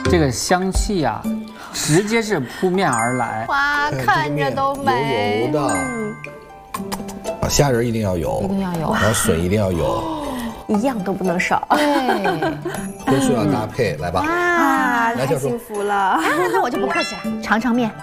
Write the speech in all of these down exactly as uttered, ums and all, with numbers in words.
这个香气呀、啊，直接是扑面而来。 哇，看着都美。 油油的。啊，虾仁一定要有， 一定要有， 然后笋一定要有， 一样都不能少。 对， 荤素要搭配，来吧。 啊， 来， 太幸福了。啊， 那我就不客气了，尝尝面。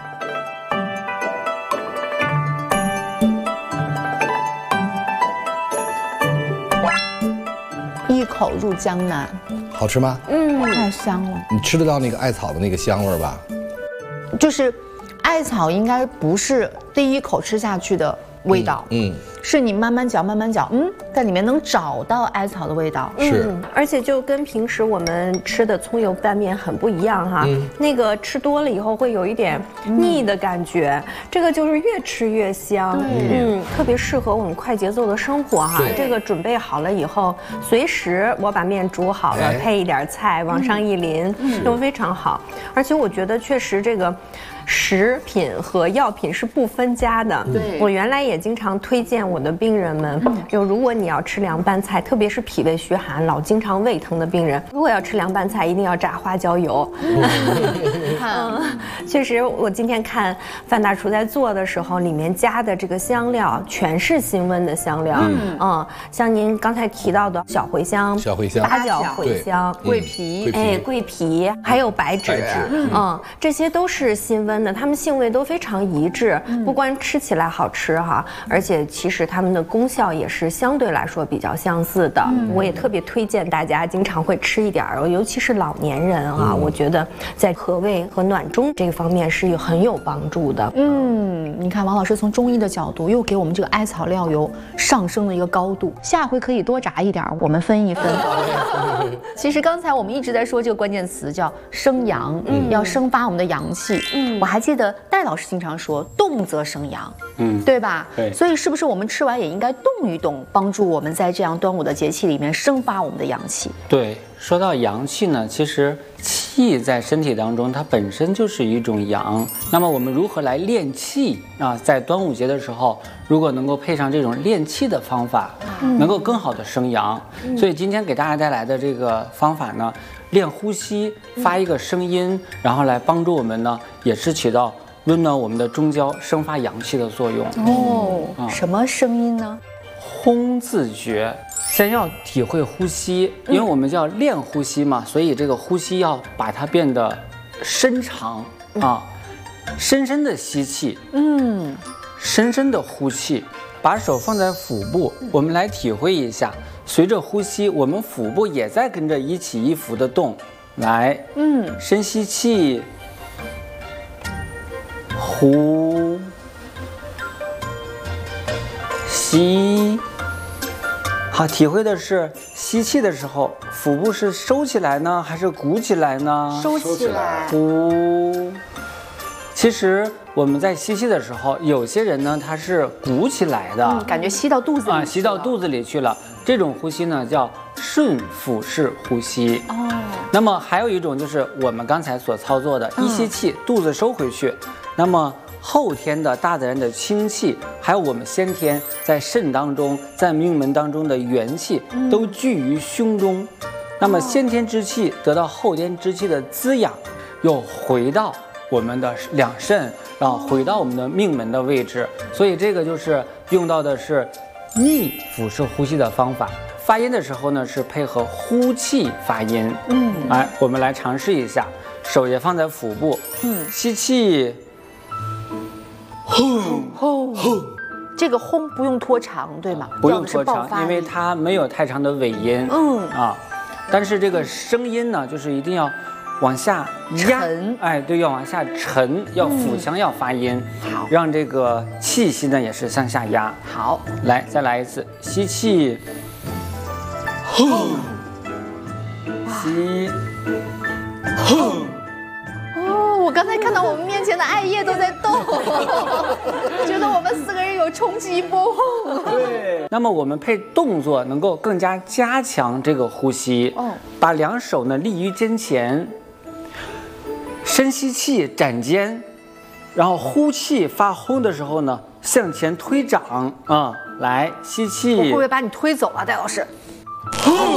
一口入江南， 好吃吗？ 嗯，太香了。 你吃得到那个艾草的那个香味吧？ 就是艾草应该不是第一口吃下去的味道，嗯，嗯是你慢慢嚼慢慢嚼，嗯，在里面能找到艾草的味道。 是、 嗯，而且就跟平时我们吃的葱油拌面很不一样哈，嗯、那个吃多了以后会有一点腻的感觉，嗯、这个就是越吃越香，嗯，特别适合我们快节奏的生活哈。这个准备好了以后，随时我把面煮好了，哎、配一点菜往上一淋，嗯、都非常好。而且我觉得确实这个。 食品和药品是不分家的。对，我原来也经常推荐我的病人们，就如果你要吃凉拌菜，特别是脾胃虚寒、老经常胃疼的病人，如果要吃凉拌菜，一定要炸花椒油。嗯，确实，我今天看范大厨在做的时候，里面加的这个香料全是辛温的香料。嗯，嗯像您刚才提到的小茴香、 小茴香、 八角茴香、 桂皮， 哎，桂皮，还有白芷，嗯，这些都是辛温。 它们性味都非常一致，不光吃起来好吃哈，而且其实它们的功效也是相对来说比较相似的。我也特别推荐大家经常会吃一点儿，尤其是老年人啊，我觉得在和胃和暖中这个方面是有很有帮助的。 嗯，你看王老师从中医的角度又给我们这个艾草料油上升了一个高度，下回可以多炸一点，我们分一分。其实刚才我们一直在说这个关键词叫生阳，嗯，要生发我们的阳气。嗯，我还记得戴老师经常说“动则生阳”，嗯，对吧？对。所以是不是我们吃完也应该动一动，帮助我们在这样端午的节气里面生发我们的阳气？ 对，说到阳气呢，其实气在身体当中它本身就是一种阳。那么我们如何来练气啊？在端午节的时候，如果能够配上这种练气的方法，嗯、能够更好的生阳。嗯、所以今天给大家带来的这个方法呢。 练呼吸，发一个声音，然后来帮助我们呢，也是起到温暖我们的中焦、生发阳气的作用。 哦，嗯、什么声音呢？ 轰自觉，先要体会呼吸，因为我们叫练呼吸嘛，所以这个呼吸要把它变得深长啊，深深的吸气，嗯，深深的呼气，把手放在腹部，我们来体会一下。 随着呼吸，我们腹部也在跟着一起一伏的动，来，嗯，深吸气，呼，吸，好，体会的是吸气的时候，腹部是收起来呢，还是鼓起来呢？ 收起来。 呼，其实。 我们在吸气的时候，有些人呢他是鼓起来的， 嗯、感觉吸到肚子里啊， 吸到肚子里去了。这种呼吸呢叫顺腹式呼吸。哦。那么还有一种就是我们刚才所操作的，一吸气、嗯、肚子收回去。那么后天的大自然的清气，还有我们先天在肾当中、在命门当中的元气，嗯、都聚于胸中。那么先天之气得到后天之气的滋养，又回到。 我们的两肾，然后回到我们的命门的位置，所以这个就是用到的是逆腹式呼吸的方法。发音的时候呢，是配合呼气发音。嗯，哎，我们来尝试一下，手也放在腹部，嗯，吸气， 轰轰轰，这个轰不用拖长，对吗？ 不用拖长，因为它没有太长的尾音。嗯啊，但是这个声音呢，就是一定要。 往下压，哎，对，要往下沉，要腹腔要发音，好、嗯，让这个气息呢也是向下压。 好， 来，再来一次，吸气，呼，吸，呼。 哦，我刚才看到我们面前的艾叶都在动，觉得我们四个人有冲击波。 对，那么我们配动作能够更加加强这个呼吸。哦，把两手呢立于肩前。 深吸气，展肩，然后呼气发轰的时候呢，向前推掌啊、嗯，来吸气。 我会不会把你推走啊，戴老师？